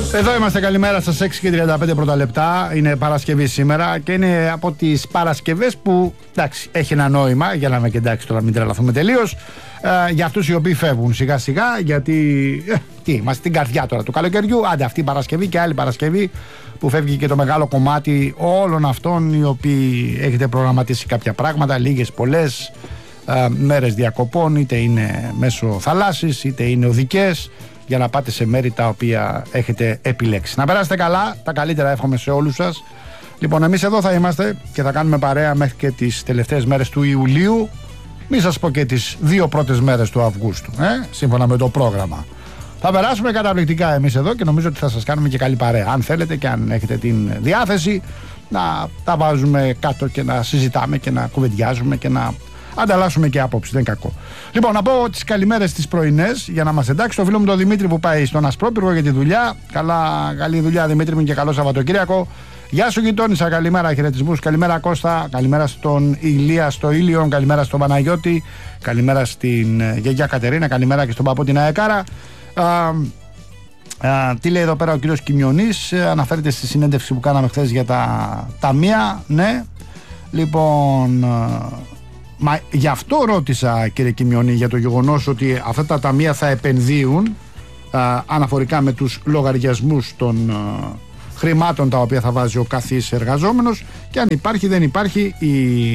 Εδώ είμαστε, καλημέρα σας, 6:35 πρώτα λεπτά. Είναι Παρασκευή σήμερα και είναι από τις Παρασκευές που, εντάξει, έχει ένα νόημα, για να είμαι και εντάξει τώρα, μην τρελαθούμε τελείως, για αυτούς οι οποίοι φεύγουν σιγά σιγά, γιατί είμαστε στην καρδιά τώρα του καλοκαιριού. Άντε, αυτή η Παρασκευή και άλλη Παρασκευή που φεύγει και το μεγάλο κομμάτι όλων αυτών οι οποίοι έχετε προγραμματίσει κάποια πράγματα, λίγες, πολλές μέρες διακοπών, είτε είναι μέσω θαλάσσης είτε είναι οδικές, για να πάτε σε μέρη τα οποία έχετε επιλέξει. Να περάσετε καλά, τα καλύτερα εύχομαι σε όλους σας. Λοιπόν, εμείς εδώ θα είμαστε και θα κάνουμε παρέα μέχρι και τις τελευταίες μέρες του Ιουλίου. Μην σας πω και τις 2 πρώτες μέρες του Αυγούστου, σύμφωνα με το πρόγραμμα. Θα περάσουμε καταπληκτικά εμείς εδώ και νομίζω ότι θα σας κάνουμε και καλή παρέα. Αν θέλετε και αν έχετε την διάθεση να τα βάζουμε κάτω και να συζητάμε και να κουβεντιάζουμε και να ανταλλάσσουμε και άποψη, δεν είναι κακό. Λοιπόν, να πω τις καλημέρες τις πρωινές για να μας εντάξει το φίλο μου τον Δημήτρη που πάει στον Ασπρόπυργο για τη δουλειά. Καλή δουλειά, Δημήτρη μου, και καλό Σαββατοκύριακο. Γεια σου, γειτόνισσα, καλημέρα, χαιρετισμούς. Καλημέρα, Κώστα. Καλημέρα στον Ηλία, στο Ήλιον. Καλημέρα στον Παναγιώτη. Καλημέρα στην γιαγιά Κατερίνα. Καλημέρα και στον παππού την Αεκάρα. Τι λέει εδώ πέρα ο κύριος Κιμιονής? Αναφέρεται στη συνέντευξη που κάναμε χθες για τα ταμεία. Ναι, λοιπόν. Μα γι' αυτό ρώτησα, κύριε Κιμιονή, για το γεγονός ότι αυτά τα ταμεία θα επενδύουν αναφορικά με τους λογαριασμούς των χρημάτων τα οποία θα βάζει ο καθής εργαζόμενος, και αν υπάρχει δεν υπάρχει η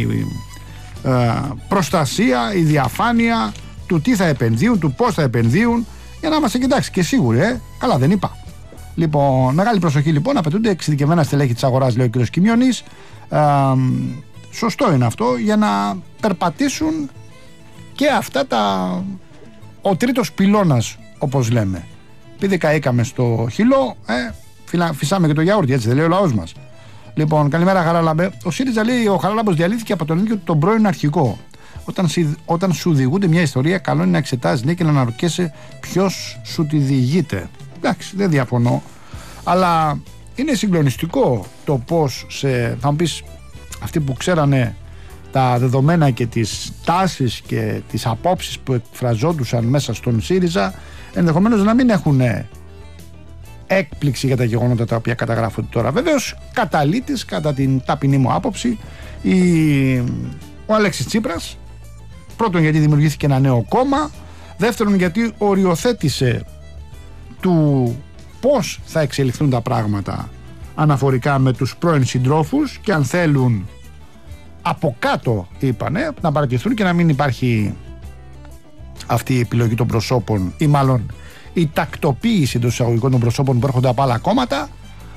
προστασία, η διαφάνεια του τι θα επενδύουν, του πώς θα επενδύουν, για να είμαστε κοιτάξει και σίγουροι, καλά δεν είπα. Λοιπόν, μεγάλη προσοχή λοιπόν, απαιτούνται εξειδικευμένα στελέχη της αγοράς, λέει ο κύριος Κιμιονής. Σωστό είναι αυτό, για να περπατήσουν και αυτά ο τρίτος πυλώνας, όπως λέμε. Επειδή καήκαμε στο χυλό, φυσάμε και το γιαούρτι, έτσι δεν λέει ο λαός μας. Λοιπόν, καλημέρα Χαράλαμπε. Ο ΣΥΡΙΖΑ, λέει, ο Χαράλαμπος διαλύθηκε από τον ίδιο τον πρώην αρχηγό. Όταν σου διηγούνται μια ιστορία, καλό είναι να εξετάζεις, λέει, και να αναρωτιέσαι ποιος σου τη διηγείται. Εντάξει, δεν διαφωνώ, αλλά είναι συγκλονιστικό το πώς θα μου πεις, αυτοί που ξέρανε τα δεδομένα και τις τάσεις και τις απόψεις που εκφραζόντουσαν μέσα στον ΣΥΡΙΖΑ, ενδεχομένως να μην έχουν έκπληξη για τα γεγονότα τα οποία καταγράφονται τώρα. Βεβαίως, καταλήτης, κατά την ταπεινή μου άποψη, ο Αλέξης Τσίπρας. Πρώτον, γιατί δημιουργήθηκε ένα νέο κόμμα. Δεύτερον, γιατί οριοθέτησε του πώς θα εξελιχθούν τα πράγματα αναφορικά με τους πρώην συντρόφους, και αν θέλουν από κάτω, είπανε, να παρατηθούν και να μην υπάρχει αυτή η επιλογή των προσώπων, ή μάλλον η τακτοποίηση των εισαγωγικών των προσώπων που έρχονται από άλλα κόμματα,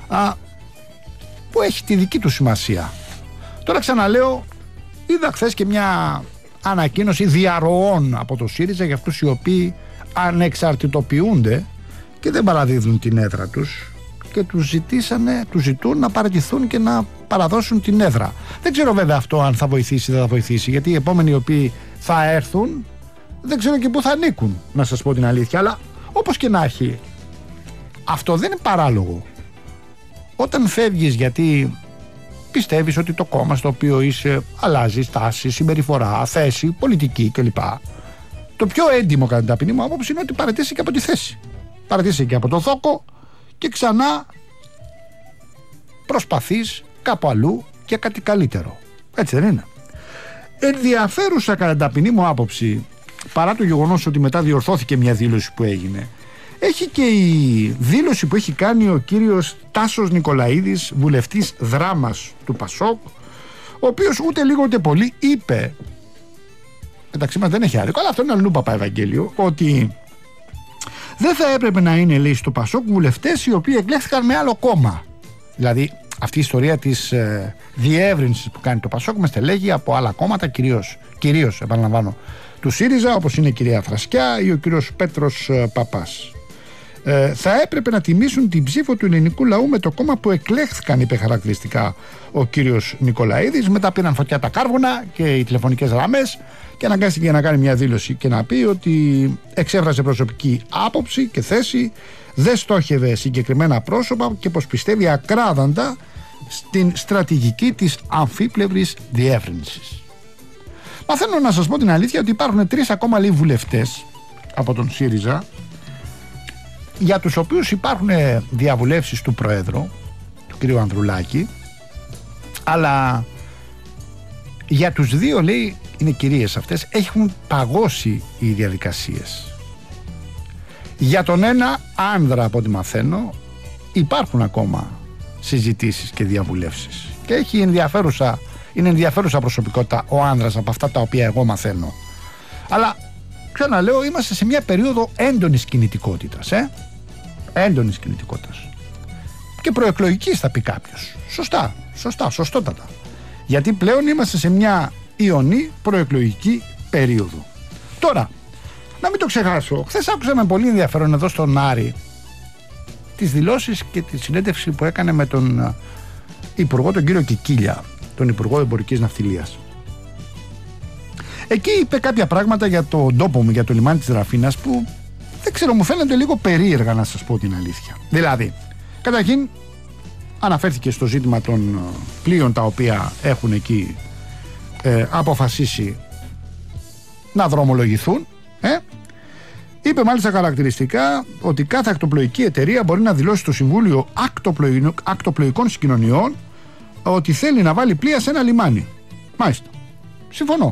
που έχει τη δική του σημασία. Τώρα ξαναλέω, είδα χθες και μια ανακοίνωση διαρροών από το ΣΥΡΙΖΑ για αυτούς οι οποίοι ανεξαρτητοποιούνται και δεν παραδίδουν την έδρα τους, και τους ζητούν να παραιτηθούν και να παραδώσουν την έδρα. Δεν ξέρω βέβαια αυτό αν θα βοηθήσει ή δεν θα βοηθήσει, γιατί οι επόμενοι οι οποίοι θα έρθουν δεν ξέρω και πού θα ανήκουν, να σας πω την αλήθεια. Αλλά όπως και να έχει, αυτό δεν είναι παράλογο. Όταν φεύγεις γιατί πιστεύεις ότι το κόμμα στο οποίο είσαι αλλάζει στάση, συμπεριφορά, θέση, πολιτική κλπ. Το πιο έντιμο, κατά την ταπεινή μου άποψη, είναι ότι παραιτήσει και από τη θέση. Παραιτήσει και από το θόκο και ξανά προσπαθείς κάπου αλλού για κάτι καλύτερο. Έτσι δεν είναι? Ενδιαφέρουσα, κατά την ταπεινή μου άποψη, παρά το γεγονός ότι μετά διορθώθηκε μια δήλωση που έγινε, έχει και η δήλωση που έχει κάνει ο κύριος Τάσος Νικολαίδης, βουλευτής Δράμας του ΠΑΣΟΚ, ο οποίος ούτε λίγο ούτε πολύ είπε, μεταξύ μας δεν έχει άδικο, αλλά αυτό είναι αλλού Παπαευαγγέλιο, ότι δεν θα έπρεπε να είναι, λέει, στο ΠΑΣΟΚ βουλευτές οι οποίοι εκλέχθηκαν με άλλο κόμμα. Δηλαδή αυτή η ιστορία της διεύρυνσης που κάνει το ΠΑΣΟΚ με στελέχη από άλλα κόμματα, κυρίως επαναλαμβάνω, του ΣΥΡΙΖΑ, όπως είναι η κυρία Φρασκιά ή ο κύριος Πέτρος Παπάς. Θα έπρεπε να τιμήσουν την ψήφο του ελληνικού λαού με το κόμμα που εκλέχθηκαν, είπε χαρακτηριστικά ο κύριος Νικολαίδης. Μετά πήραν φωτιά τα κάρβουνα και οι τηλεφωνικές γραμμές και αναγκάστηκε να κάνει μια δήλωση και να πει ότι εξέφρασε προσωπική άποψη και θέση, δεν στόχευε συγκεκριμένα πρόσωπα και πως πιστεύει ακράδαντα στην στρατηγική της αμφίπλευρης διεύρυνσης. Μαθαίνω, να σας πω την αλήθεια, ότι υπάρχουν 3 ακόμα, λέει, βουλευτές από τον ΣΥΡΙΖΑ για τους οποίους υπάρχουν διαβουλεύσεις του Προέδρου, του κ. Ανδρουλάκη, αλλά για τους δύο, λέει, είναι κυρίες αυτές, έχουν παγώσει οι διαδικασίες. Για τον ένα άνδρα, από ό,τι μαθαίνω, υπάρχουν ακόμα συζητήσεις και διαβουλεύσεις και είναι ενδιαφέρουσα προσωπικότητα ο άνδρας από αυτά τα οποία εγώ μαθαίνω. Αλλά ξαναλέω, είμαστε σε μια περίοδο έντονης κινητικότητας, έντονης κινητικότητας και προεκλογικής, θα πει κάποιος. Σωστότατα. Γιατί πλέον είμαστε σε μια ιονή προεκλογική περίοδο. Τώρα, να μην το ξεχάσω, χθες άκουσα με πολύ ενδιαφέρον εδώ στον Άρη τις δηλώσεις και τη συνέντευξη που έκανε με τον Υπουργό, τον κύριο Κικίλια, τον Υπουργό Εμπορικής Ναυτιλίας. Εκεί είπε κάποια πράγματα για τον τόπο μου, για το λιμάνι της Δραφίνας, που δεν ξέρω, μου φαίνονται λίγο περίεργα, να σας πω την αλήθεια. Δηλαδή, καταρχήν αναφέρθηκε στο ζήτημα των πλοίων τα οποία έχουν εκεί αποφασίσει να δρομολογηθούν. Είπε μάλιστα χαρακτηριστικά ότι κάθε ακτοπλοϊκή εταιρεία μπορεί να δηλώσει στο Συμβούλιο Ακτοπλοϊκών Συγκοινωνιών ότι θέλει να βάλει πλοία σε ένα λιμάνι. Μάλιστα. Συμφωνώ.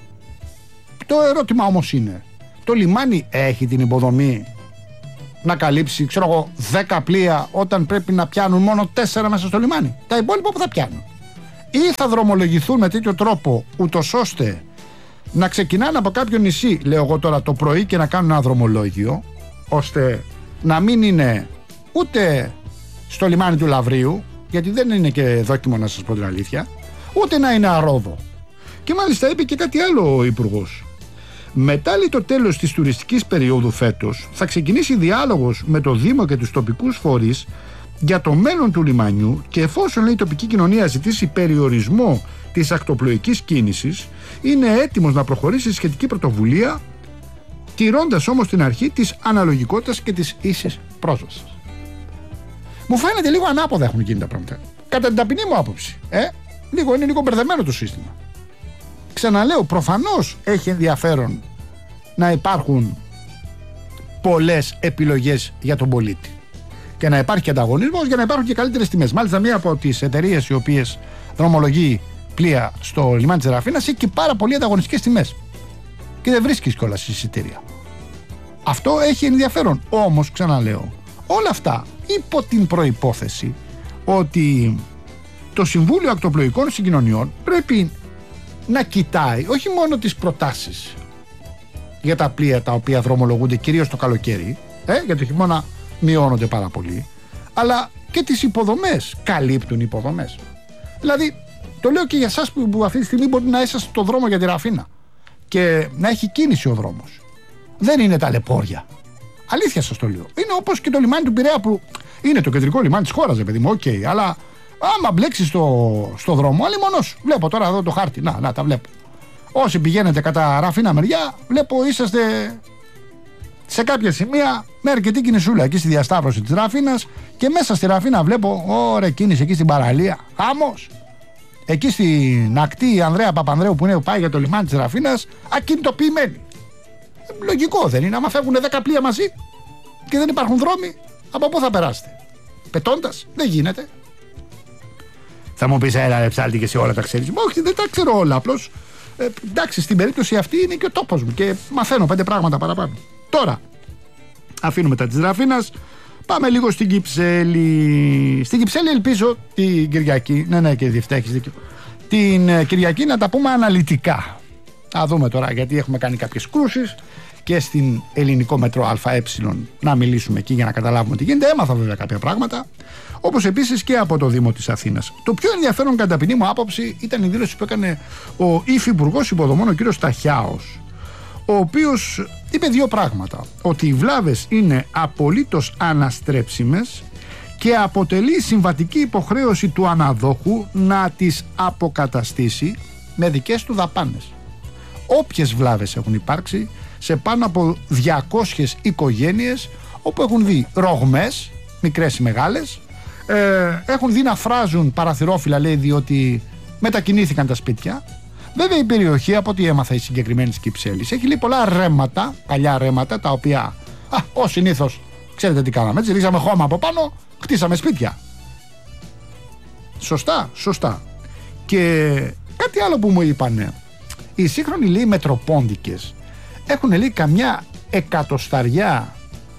Το ερώτημα όμως είναι, το λιμάνι έχει την υποδομή να καλύψει, 10 πλοία όταν πρέπει να πιάνουν μόνο 4 μέσα στο λιμάνι? Τα υπόλοιπα που θα πιάνουν? Ή θα δρομολογηθούν με τέτοιο τρόπο, ούτως ώστε να ξεκινάνε από κάποιο νησί, λέω εγώ τώρα, το πρωί και να κάνουν ένα δρομολόγιο, ώστε να μην είναι ούτε στο λιμάνι του Λαυρίου, γιατί δεν είναι και δόκιμο, να σας πω την αλήθεια, ούτε να είναι αρόδο. Και μάλιστα είπε και κάτι άλλο ο Υπουργός. Μετά, λέει, το τέλος της τουριστικής περίοδου φέτος θα ξεκινήσει διάλογος με το Δήμο και τους τοπικούς φορείς για το μέλλον του λιμανιού, και εφόσον, λέει, η τοπική κοινωνία ζητήσει περιορισμό της ακτοπλοϊκής κίνησης, είναι έτοιμος να προχωρήσει σχετική πρωτοβουλία, τηρώντας όμως την αρχή της αναλογικότητας και της ίσης πρόσβασης. Μου φαίνεται λίγο ανάποδα έχουν γίνει τα πράγματα, κατά την ταπεινή μου άποψη. Είναι λίγο μπερδεμένο το σύστημα. Ξαναλέω, προφανώς έχει ενδιαφέρον να υπάρχουν πολλές επιλογές για τον πολίτη και να υπάρχει και ανταγωνισμός για να υπάρχουν και καλύτερες τιμές. Μάλιστα, μία από τις εταιρείες οι οποίες δρομολογεί πλοία στο λιμάνι της Δραφίνας έχει και πάρα πολύ ανταγωνιστικές τιμές και δεν βρίσκεις κιόλας εισιτήρια. Αυτό έχει ενδιαφέρον. Όμως, ξαναλέω, όλα αυτά υπό την προϋπόθεση ότι το Συμβούλιο Ακτοπλοϊκών Συγκοινωνιών πρέπει να κοιτάει όχι μόνο τις προτάσεις για τα πλοία τα οποία δρομολογούνται κυρίως το καλοκαίρι, για το χειμώνα μειώνονται πάρα πολύ, αλλά και τις υποδομές. Καλύπτουν υποδομές? Δηλαδή, το λέω και για εσάς που αυτή τη στιγμή μπορεί να είσαστε στο δρόμο για τη Ραφίνα και να έχει κίνηση ο δρόμος. Δεν είναι ταλαιπώρια. Αλήθεια σας το λέω. Είναι όπως και το λιμάνι του Πειραιά, που είναι το κεντρικό λιμάνι της χώρας, παιδί μου, αλλά άμα μπλέξεις στο δρόμο, άλλη μόνος. Βλέπω τώρα εδώ το χάρτη. Να τα βλέπω. Όσοι πηγαίνετε κατά Ραφίνα μεριά, βλέπω είσαστε σε κάποια σημεία με αρκετή κινησούλα εκεί στη διασταύρωση της Ραφίνας, και μέσα στη Ραφίνα βλέπω ωραία κίνηση εκεί στην παραλία. Χάμος. Εκεί στην ακτή Ανδρέα Παπανδρέου που πάει για το λιμάνι της Ραφίνας, ακινητοποιημένη. Λογικό δεν είναι? Άμα φεύγουν 10 πλοία μαζί και δεν υπάρχουν δρόμοι, από πού θα περάσετε? Πετώντας? Δεν γίνεται. Θα μου πεις, έλα ρε ψάλτη, και σε όλα τα ξέρεις. Όχι, δεν τα ξέρω όλα. Απλώς εντάξει, στην περίπτωση αυτή είναι και ο τόπος μου και μαθαίνω 5 πράγματα παραπάνω. Τώρα, αφήνουμε τα της Δραφίνας, πάμε λίγο στην Κυψέλη. Στην Κυψέλη ελπίζω την Κυριακή, ναι, και διευθυντά, έχεις δίκιο, την Κυριακή να τα πούμε αναλυτικά. Θα δούμε τώρα, γιατί έχουμε κάνει κάποιες κρούσεις και στην ελληνικό μετρό ΑΕ να μιλήσουμε εκεί για να καταλάβουμε τι γίνεται. Έμαθα βέβαια κάποια πράγματα, όπως επίσης και από το Δήμο της Αθήνας. Το πιο ενδιαφέρον κατά ταπεινή μου άποψη ήταν η δήλωση που έκανε ο Υφυπουργός Υποδομών, ο κ. Σταχιάος, ο οποίος είπε 2 πράγματα: ότι οι βλάβες είναι απολύτως αναστρέψιμες και αποτελεί συμβατική υποχρέωση του αναδόχου να τις αποκαταστήσει με δικές του δαπάνες. Όποιες βλάβες έχουν υπάρξει σε πάνω από 200 οικογένειες, όπου έχουν δει ρογμές, μικρές ή μεγάλες, έχουν δει να φράζουν παραθυρόφυλλα, λέει, διότι μετακινήθηκαν τα σπίτια. Βέβαια η περιοχή, από ό,τι έμαθα, η συγκεκριμένη της Κυψέλης, έχει, λέει, πολλά ρέματα, παλιά ρέματα, τα οποία ως συνήθως Ξέρετε τι κάναμε, έτσι, ρίξαμε χώμα από πάνω, χτίσαμε σπίτια. Σωστά. Και κάτι άλλο που μου είπανε, οι σύγχρονοι λέει μετροπόντικες έχουν λέει καμιά εκατοσταριά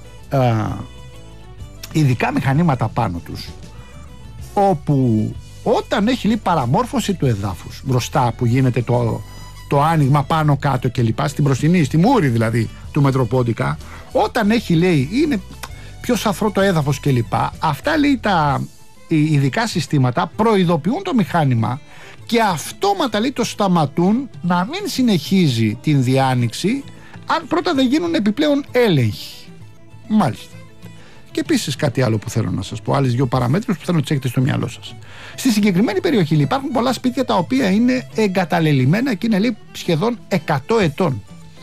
ειδικά μηχανήματα πάνω τους, όπου όταν έχει λέει παραμόρφωση του εδάφους μπροστά που γίνεται το άνοιγμα πάνω κάτω κλπ, στην μπροστινή, στη μούρη δηλαδή του μετροπόντικα, όταν έχει λέει είναι πιο σαφρό το έδαφος κλπ, αυτά λέει οι ειδικά συστήματα προειδοποιούν το μηχάνημα και αυτόματα λέει το σταματούν να μην συνεχίζει την διάνοιξη αν πρώτα δεν γίνουν επιπλέον έλεγχοι. Μάλιστα. Και επίσης κάτι άλλο που θέλω να σας πω, άλλες δύο παραμέτρους που θέλω να τις έχετε στο μυαλό σας. Στη συγκεκριμένη περιοχή υπάρχουν πολλά σπίτια τα οποία είναι εγκαταλελειμμένα και είναι λέει σχεδόν 100 ετών.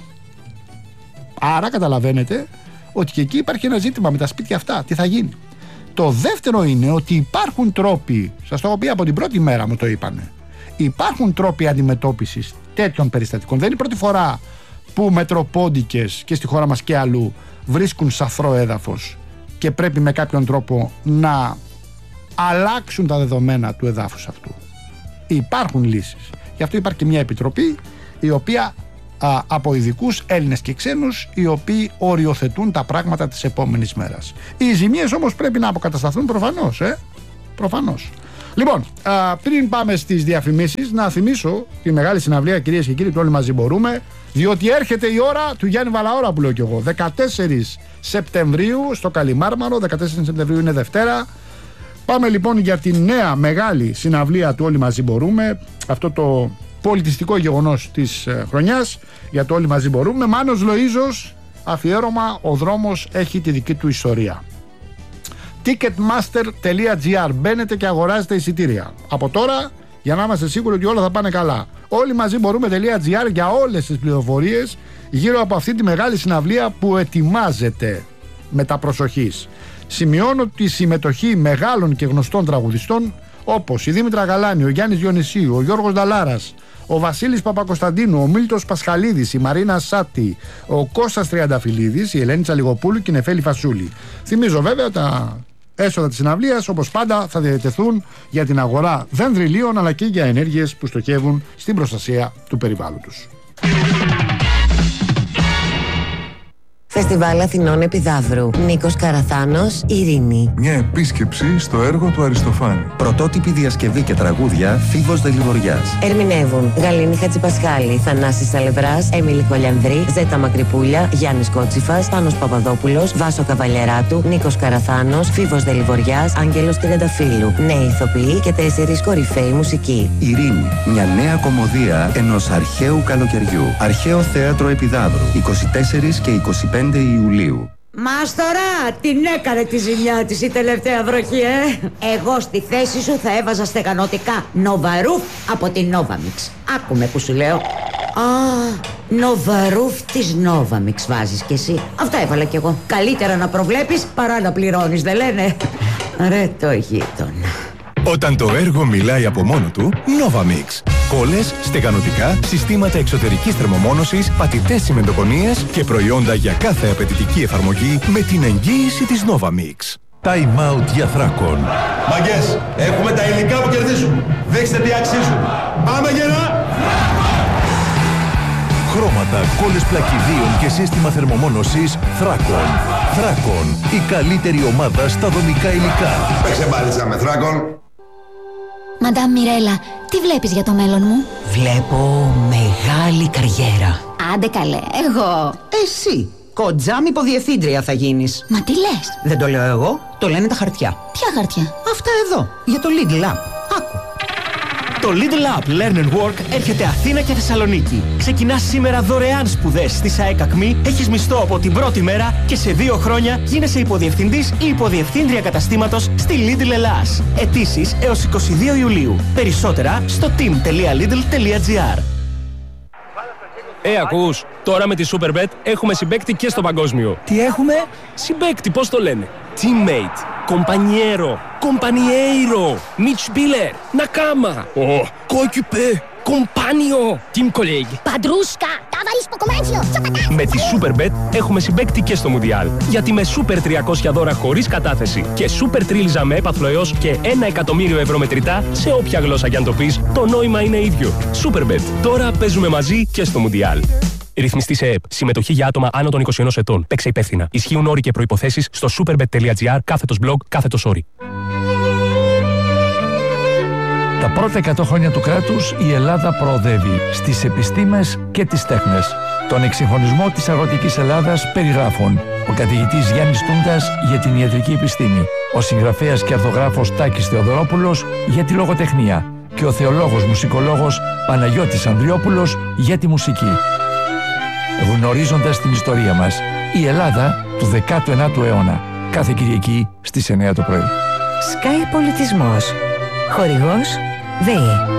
Άρα καταλαβαίνετε ότι και εκεί υπάρχει ένα ζήτημα με τα σπίτια αυτά. Τι θα γίνει? Το δεύτερο είναι ότι υπάρχουν τρόποι, σας το έχω πει από την πρώτη μέρα μου το είπανε, υπάρχουν τρόποι αντιμετώπισης τέτοιων περιστατικών. Δεν είναι η πρώτη φορά που μετροπόντικες και στη χώρα μας και αλλού βρίσκουν σαθρό έδαφος και πρέπει με κάποιον τρόπο να αλλάξουν τα δεδομένα του εδάφους αυτού. Υπάρχουν λύσεις. Γι' αυτό υπάρχει και μια επιτροπή η οποία από ειδικούς Έλληνες και ξένους, οι οποίοι οριοθετούν τα πράγματα της επόμενης μέρας. Οι ζημίες όμως πρέπει να αποκατασταθούν προφανώς. Λοιπόν, πριν πάμε στις διαφημίσεις, να θυμίσω τη μεγάλη συναυλία, κυρίες και κύριοι, του Όλοι Μαζί Μπορούμε, διότι έρχεται η ώρα του Γιάννη Βαλαώρα που λέω κι εγώ. 14 Σεπτεμβρίου στο Καλιμάρμαρο, 14 Σεπτεμβρίου είναι Δευτέρα. Πάμε λοιπόν για τη νέα μεγάλη συναυλία του Όλοι Μαζί Μπορούμε, αυτό το πολιτιστικό γεγονός της χρονιάς, για το Όλοι Μαζί Μπορούμε. Μάνος Λοΐζος, αφιέρωμα «Ο δρόμος έχει τη δική του ιστορία». Ticketmaster.gr, μπαίνετε και αγοράζετε εισιτήρια από τώρα για να είμαστε σίγουροι ότι όλα θα πάνε καλά. Όλοι μαζί μπορούμε.gr για όλες τις πληροφορίες γύρω από αυτή τη μεγάλη συναυλία που ετοιμάζεται με τα προσοχής. Σημειώνω τη συμμετοχή μεγάλων και γνωστών τραγουδιστών όπως η Δήμητρα Γαλάνη, ο Γιάννης Διονυσίου, ο Γιώργος Νταλάρας, ο Βασίλης Παπακοσταντίνου, ο Μίλτος Πασχαλίδης, η Μαρίνα Σάτη, ο Κώστας Τριανταφυλλίδης, η Ελένη Τσαλιγοπούλου και η Νεφέλη Φασούλη. Θυμίζω βέβαια τα έσοδα της συναυλίας όπως πάντα θα διατεθούν για την αγορά δενδριλίων αλλά και για ενέργειες που στοχεύουν στην προστασία του περιβάλλοντος. Φεστιβάλ Αθηνών Επιδαύρου. Νίκος Καραθάνος, Ειρήνη. Μια επίσκεψη στο έργο του Αριστοφάνη. Πρωτότυπη διασκευή και τραγούδια Φίβος Δελιβοριάς. Ερμηνεύουν Γαλήνη Χατζηπασχάλη, Θανάσης Σαλευράς, Έμιλη Κολιανδρή, Ζέτα Μακρυπούλια, Γιάννης Κότσιφας, Πάνος Παπαδόπουλος, Βάσο Καβαλιεράτου, Νίκος Καραθάνος, Φίβος Δελιβοριάς, Άγγελος Τριανταφύλου. Νέοι ηθοποιοί και 4 κορυφαίοι μουσικοί. Ειρήνη. Μια νέα κομμωδία ενός αρχαίου καλοκαιριού. Αρχαίο Θέατρο Επιδαύρου. 24 και 25 Ιουλίου. Μάστορα, την έκανε τη ζημιά της η τελευταία βροχή, Εγώ στη θέση σου θα έβαζα στεγανοτικά Νοβαρούφ από την Novamix. Άκουμε που σου λέω. Νοβαρούφ της Novamix βάζεις κι εσύ. Αυτά έβαλα κι εγώ. Καλύτερα να προβλέπεις παρά να πληρώνεις, δεν λένε? Ρε το γείτονα. Όταν το έργο μιλάει από μόνο του, Novamix. Κόλλες, στεγανοτικά, συστήματα εξωτερικής θερμομόνωσης, πατητές τσιμεντοκονίες και προϊόντα για κάθε απαιτητική εφαρμογή με την εγγύηση της Novamix. Time out για Θράκον. Μαγκές, έχουμε τα υλικά που κερδίζουν. Δείξτε τι αξίζουν. Πάμε γερά! Χρώματα, κόλλες πλακιδίων και σύστημα θερμομόνωσης Θράκον. Θράκον, η καλύτερη ομάδα στα δομικά υλικά. Παίξε μπάλιτσα με Θράκον. Μαντάμ Μιρέλα, τι βλέπεις για το μέλλον μου? Βλέπω μεγάλη καριέρα. Άντε καλέ, εγώ. Εσύ, κοντζάμ υποδιευθύντρια θα γίνεις. Μα τι λες? Δεν το λέω εγώ, το λένε τα χαρτιά. Ποια χαρτιά? Αυτά εδώ, για το Lidl App. Άκου. Το Lidl App Learn and Work έρχεται Αθήνα και Θεσσαλονίκη. Ξεκινάς σήμερα δωρεάν σπουδές στη ΣΑΕΚ ΑΚΜΗ, έχεις μισθό από την πρώτη μέρα και σε 2 χρόνια γίνεσαι υποδιευθυντής ή υποδιευθύντρια καταστήματος στη Lidl Ελλάς. Αιτήσεις έως 22 Ιουλίου. Περισσότερα στο team.lidl.gr. Ακούς, τώρα με τη Superbet έχουμε συμπαίκτη και στο παγκόσμιο. Τι έχουμε? Συμπαίκτη, πώς το λένε? Teammate, compañero, compañeiro, Mitspieler, Nakama, coéquipier, compagno, team colleague. Παντρούσκα, Με τη Superbet έχουμε συμπαίκτη και στο Μουντιάλ. Γιατί με Super 300 δώρα χωρίς κατάθεση και Super τρίλιζα με έπαθλο έως και 1 εκατομμύριο ευρώ μετρητά, σε όποια γλώσσα κι αν το πεις, το νόημα είναι ίδιο. Superbet. Τώρα παίζουμε μαζί και στο Μουντιάλ. Ρυθμιστή σε ΕΕΠ. Συμμετοχή για άτομα άνω των 21 ετών. Παίξε υπεύθυνα. Ισχύουν όροι και προϋποθέσεις στο superbet.gr/blog/όροι. Τα πρώτα 100 χρόνια του κράτους η Ελλάδα προοδεύει στις επιστήμες και τις τέχνες. Τον εξυγχρονισμό της αγροτικής Ελλάδας περιγράφουν ο καθηγητής Γιάννης Τούντας για την ιατρική επιστήμη, ο συγγραφέας και αρθογράφος Τάκης Θεοδωρόπουλος για τη λογοτεχνία και ο θεολόγος μουσικολόγος Παναγιώτης Ανδριόπουλος για τη μουσική. Γνωρίζοντας την ιστορία μας, η Ελλάδα του 19ου αιώνα. Κάθε Κυριακή στις 9 το πρωί. Sky Πολιτισμός. Χορηγός ΔΕΗ.